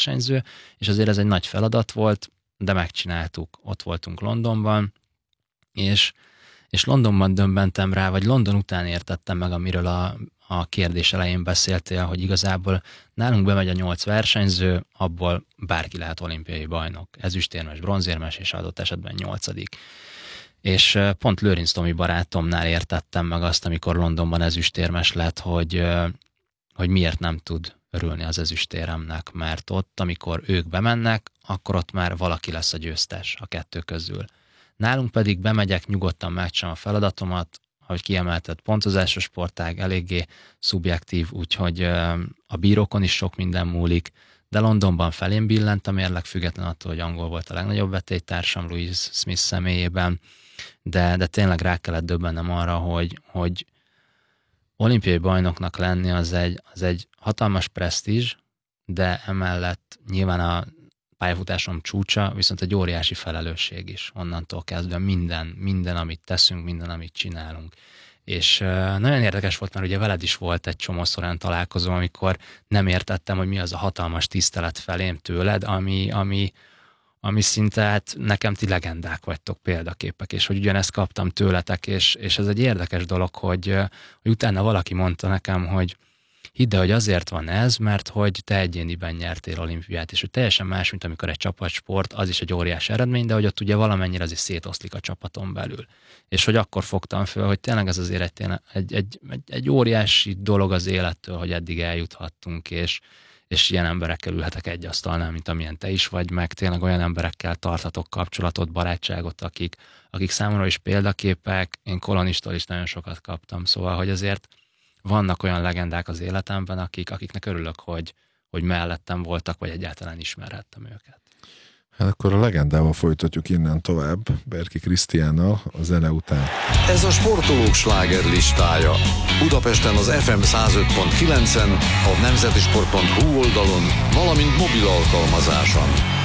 versenyző, és azért ez egy nagy feladat volt, de megcsináltuk. Ott voltunk Londonban, és Londonban döbbentem rá, vagy London után értettem meg, amiről a kérdés elején beszéltél, hogy igazából nálunk bemegy a 8 versenyző, abból bárki lehet olimpiai bajnok. Ezüstérmes, bronzérmes, és adott esetben 8. És pont Lőrinc Tomi barátomnál értettem meg azt, amikor Londonban ezüstérmes lett, hogy miért nem tud örülni az ezüstéremnek, mert ott, amikor ők bemennek, akkor ott már valaki lesz a győztes a kettő közül. Nálunk pedig bemegyek, nyugodtan megcsinálom a feladatomat, ahogy kiemelted, pontozásos sportág, eléggé szubjektív, úgyhogy a bírókon is sok minden múlik, de Londonban felén billent a mérleg, független attól, hogy angol volt a legnagyobb vetélytársam Louise Smith személyében, de tényleg rá kellett döbbennem arra, hogy olimpiai bajnoknak lenni az egy hatalmas presztízs, de emellett nyilván a pályafutásom csúcsa, viszont egy óriási felelősség is onnantól kezdve minden, amit teszünk, minden, amit csinálunk. És nagyon érdekes volt, mert ugye veled is volt egy csomószor olyan találkozó, amikor nem értettem, hogy mi az a hatalmas tisztelet felém tőled, ami szinte, hát nekem ti legendák vagytok, példaképek, és hogy ugyanezt kaptam tőletek, és ez egy érdekes dolog, hogy utána valaki mondta nekem, hogy hidd el, hogy azért van ez, mert hogy te egyéniben nyertél olimpiát, és hogy teljesen más, mint amikor egy csapatsport, az is egy óriási eredmény, de hogy ott ugye valamennyire azért szétoszlik a csapaton belül. És hogy akkor fogtam föl, hogy tényleg ez azért egy óriási dolog az élettől, hogy eddig eljuthattunk, és ilyen emberekkel ülhetek egy asztalnál, mint amilyen te is vagy, meg tényleg olyan emberekkel tarthatok kapcsolatot, barátságot, akik számomra is példaképek, én Kolonistól is nagyon sokat kaptam, szóval, hogy azért vannak olyan legendák az életemben, akiknek örülök, hogy mellettem voltak, vagy egyáltalán ismerhettem őket. Hát akkor a legendával folytatjuk innen tovább, Berki Krisztiánnal a zene után. Ez a sportolók slágerlistája. Budapesten az FM 105.9-en, a nemzetisport.hu oldalon, valamint mobil alkalmazáson.